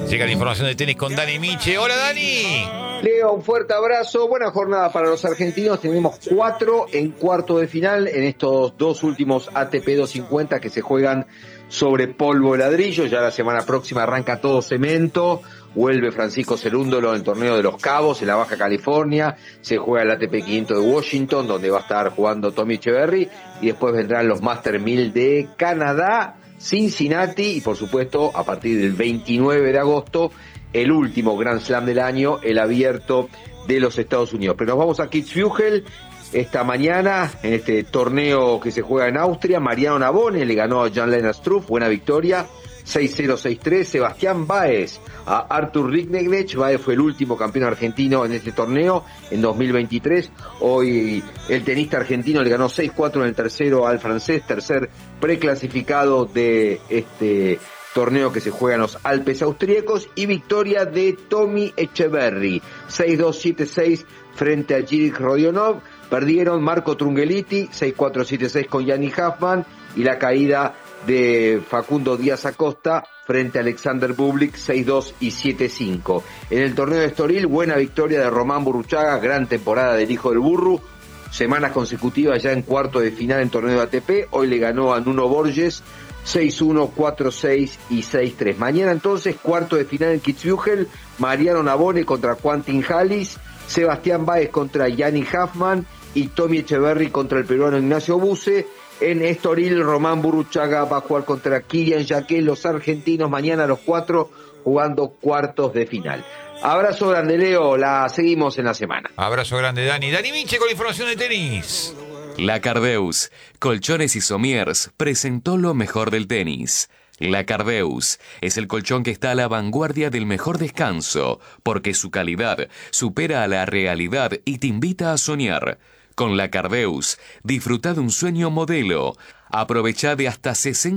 Llega la información de tenis con Dani Miche. ¡Hola, Dani! Leo, un fuerte abrazo. Buena jornada para los argentinos. Tenemos 4 en cuarto de final en estos dos últimos ATP 250 que se juegan sobre polvo de ladrillo. Ya la semana próxima arranca todo cemento. Vuelve Francisco Cerúndolo en el torneo de Los Cabos, en la Baja California. Se juega el ATP 500 de Washington, donde va a estar jugando Tommy Echeverry. Y después vendrán los Master 1000 de Canadá, Cincinnati y, por supuesto, a partir del 29 de agosto, el último Grand Slam del año, el Abierto de los Estados Unidos. Pero nos vamos a Kitzbühel. Esta mañana, en este torneo que se juega en Austria, Mariano Navone le ganó a Jan-Lennard Struff, buena victoria, 6-0, 6-3. Sebastián Báez a Artur Ringnech. Báez fue el último campeón argentino en este torneo en 2023. Hoy el tenista argentino le ganó 6-4 en el tercero al francés, tercer preclasificado de este torneo que se juega en los Alpes austríacos, y victoria de Tommy Echeverry, 6-2, 7-6 frente a Jiří Rodionov. Perdieron Marco Trungeliti, 6-4, 7-6 con Yanni Huffman, y la caída de Facundo Díaz Acosta frente a Alexander Bublik, 6-2 y 7-5. En el torneo de Estoril, buena victoria de Román Burruchaga, gran temporada del hijo del Burru, semanas consecutivas ya en cuarto de final en torneo de ATP. Hoy le ganó a Nuno Borges, 6-1, 4-6 y 6-3. Mañana entonces, cuarto de final en Kitzbühel, Mariano Navone contra Quentin Halys, Sebastián Báez contra Yanni Huffman y Tommy Echeverry contra el peruano Ignacio Buse. En Estoril, Román Burruchaga va a jugar contra Kilian Jaquet, los argentinos mañana los 4 jugando cuartos de final. Abrazo grande, Leo, la seguimos en la semana. Abrazo grande, Dani. Dani Miche con la información de tenis. La Cardeus, Colchones y Somiers, presentó lo mejor del tenis. La Cardeus es el colchón que está a la vanguardia del mejor descanso, porque su calidad supera a la realidad y te invita a soñar. Con la Cardeus, disfruta de un sueño modelo. Aprovecha de hasta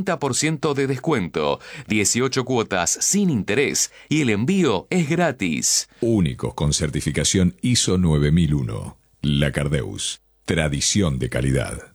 60% de descuento, 18 cuotas sin interés y el envío es gratis. Únicos con certificación ISO 9001. La Cardeus. Tradición de calidad.